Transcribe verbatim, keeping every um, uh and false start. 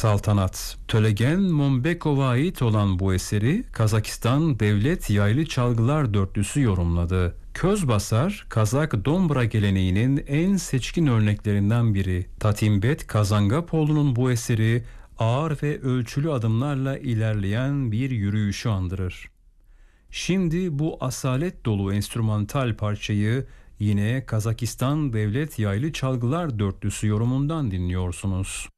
Saltanat. Tölegen Mombekov'a ait olan bu eseri Kazakistan Devlet Yaylı Çalgılar Dörtlüsü yorumladı. Közbasar, Kazak Dombra geleneğinin en seçkin örneklerinden biri. Tatimbet Kazangapoğlu'nun bu eseri ağır ve ölçülü adımlarla ilerleyen bir yürüyüşü andırır. Şimdi bu asalet dolu enstrümantal parçayı yine Kazakistan Devlet Yaylı Çalgılar Dörtlüsü yorumundan dinliyorsunuz.